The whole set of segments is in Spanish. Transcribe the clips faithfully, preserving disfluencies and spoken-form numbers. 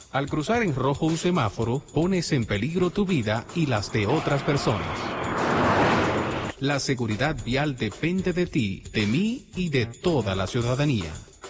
Al cruzar en rojo un semáforo, pones en peligro tu vida y las de otras personas. La seguridad vial depende de ti, de mí y de toda la ciudadanía.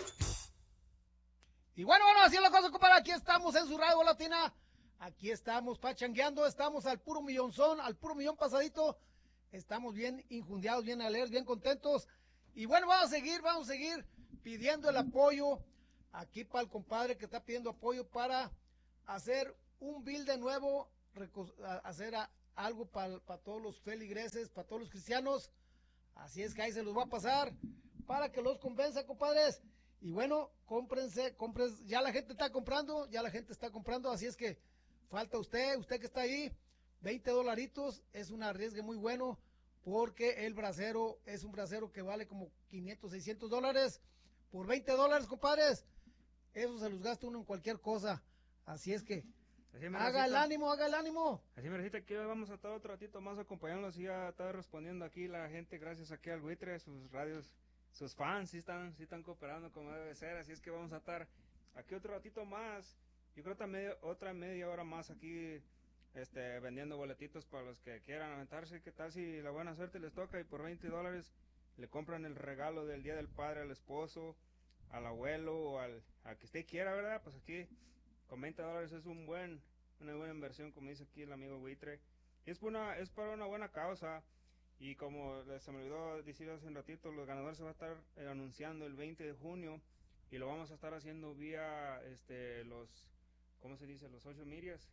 Y bueno, bueno, así es la cosa, compadre. Aquí estamos en su radio latina. Aquí estamos pachangueando, estamos al puro millonzón, al puro millón pasadito. Estamos bien injundiados, bien alegres, bien contentos. Y bueno, vamos a seguir, vamos a seguir pidiendo el apoyo aquí para el compadre que está pidiendo apoyo para hacer un bill de nuevo, hacer a, algo para, para todos los feligreses, para todos los cristianos. Así es que ahí se los va a pasar para que los convenza, compadres. Y bueno, cómprense, cómprense, ya la gente está comprando, ya la gente está comprando, así es que falta usted, usted que está ahí, veinte dolaritos, es un arriesgue muy bueno, porque el brasero es un brasero que vale como quinientos, seiscientos dólares, por veinte dólares, compadres, eso se los gasta uno en cualquier cosa, así es que, haga el ánimo, haga el ánimo. Así me recita que vamos a estar otro ratito más acompañándolos y ya está respondiendo aquí la gente, gracias aquí al buitre, sus radios. Sus fans sí están, sí están cooperando como debe ser, así es que vamos a estar aquí otro ratito más, yo creo que media, otra media hora más aquí este, vendiendo boletitos para los que quieran aventarse. ¿Qué tal si la buena suerte les toca y por veinte dólares le compran el regalo del Día del Padre al esposo, al abuelo o al, al que usted quiera, ¿verdad? Pues aquí con veinte dólares es un buen, una buena inversión, como dice aquí el amigo buitre, y es, una, es para una buena causa. Y como se me olvidó decir hace un ratito, los ganadores se va a estar eh, anunciando el veinte de junio y lo vamos a estar haciendo vía este los, ¿cómo se dice? Los social medias,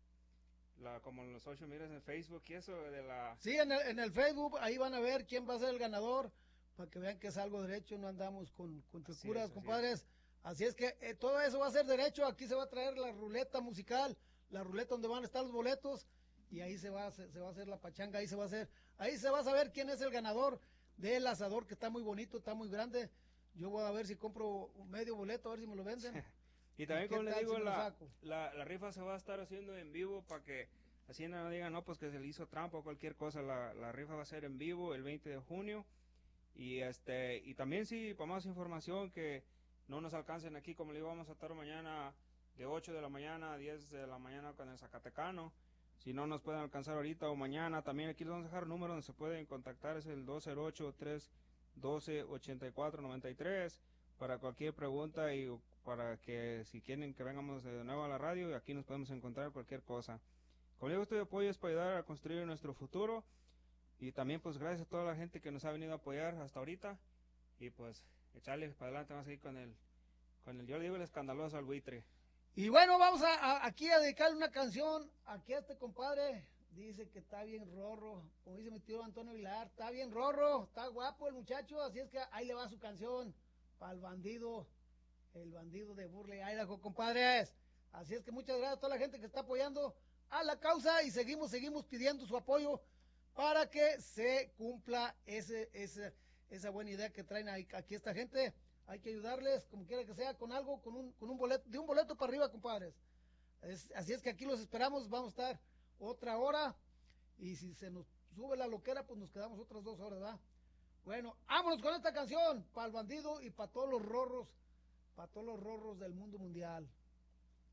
la, como los social medias en Facebook y eso de la... Sí, en el, en el Facebook, ahí van a ver quién va a ser el ganador, para que vean que es algo derecho, no andamos con, con curas, compadres. Así es, así es que eh, todo eso va a ser derecho, aquí se va a traer la ruleta musical, la ruleta donde van a estar los boletos, y ahí se va, se, se va a hacer la pachanga, ahí se va a hacer, ahí se va a saber quién es el ganador del asador, que está muy bonito, está muy grande. Yo voy a ver si compro un medio boleto, a ver si me lo venden. Y también, como les digo, si la, la, la rifa se va a estar haciendo en vivo para que así no digan, no, pues que se le hizo trampa o cualquier cosa. La, la rifa va a ser en vivo el veinte de junio. Y este y también, si para más información que no nos alcancen aquí, como le digo, vamos a estar mañana de ocho de la mañana a diez de la mañana con el Zacatecano. Si no nos pueden alcanzar ahorita o mañana, también aquí les vamos a dejar el número donde se pueden contactar, es el dos cero ocho, tres uno dos, ocho cuatro nueve tres para cualquier pregunta y para que si quieren que vengamos de nuevo a la radio, y aquí nos podemos encontrar cualquier cosa. Como digo, este apoyo es para ayudar a construir nuestro futuro, y también pues gracias a toda la gente que nos ha venido a apoyar hasta ahorita, y pues echarle para adelante, vamos a ir con el, con el, yo le digo el escandaloso al buitre. Y bueno, vamos a, a, aquí a dedicarle una canción aquí a este compadre. Dice que está bien rorro, como dice mi tío Antonio Aguilar, está bien rorro, está guapo el muchacho, así es que ahí le va su canción para el bandido, el bandido de Burley, Idaho, compadres. Así es que muchas gracias a toda la gente que está apoyando a la causa, y seguimos, seguimos pidiendo su apoyo para que se cumpla ese, ese, esa buena idea que traen ahí, aquí esta gente. Hay que ayudarles, como quiera que sea, con algo, con un, con un boleto, de un boleto para arriba, compadres. Es, así es que aquí los esperamos, vamos a estar otra hora, y si se nos sube la loquera, pues nos quedamos otras dos horas, ¿verdad? Bueno, vámonos con esta canción, para el bandido y para todos los rorros, para todos los rorros del mundo mundial.